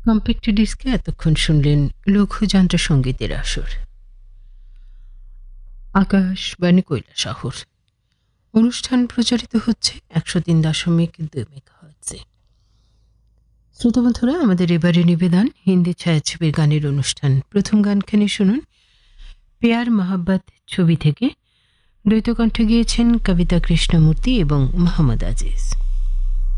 Compact ডিস্কে এতক্ষণ শুনলেন লঘুযন্ত্র সঙ্গীতের আসর। আকাশবাণী কৈলাসহর। অনুষ্ঠান প্রচারিত হচ্ছে 103.2 মেগাহার্টজে। শ্রোতা বন্ধুরা, আমাদের এবারে নিবেদন হিন্দি ছায়াছবির গানের অনুষ্ঠান। প্রথম গানখানি শুনুন প্যার মোহাব্বত ছবি থেকে। দ্বৈত কণ্ঠে গিয়েছেন কবিতা কৃষ্ণমূর্তি এবং মোহাম্মদ আজিজ।